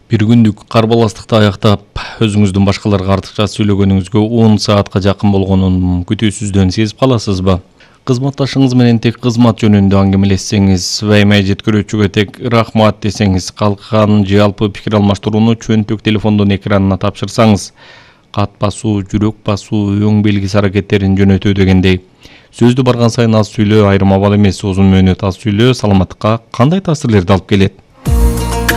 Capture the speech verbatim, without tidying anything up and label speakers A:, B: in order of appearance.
A: Бир күндүк карбаластыкты аяктап, өзүңүздүн башкаларга артыкча сүйлөгөнүңүзгө он саатка жакын болгонун күтүүсүздөн сезип каласызбы? Кызматташыңыз менен тек кызмат жөнүндө аңгемелешсеңиз, ваймай жеткирүүчүгө тек рахмат десеңиз, калкан жалпы пикир алмаштырууну чөнтөк телефондун экранына тапшырсаңыз, кат басуу, жүрөк басуу, өң белгиси аракеттерин жөнөтүү дегендей. Сөздү барган сайын аз сүйлөө айрым абал эмес, узун мөөнөт аз сүйлөө саламаттыкка кандай таасирлерди алып келет?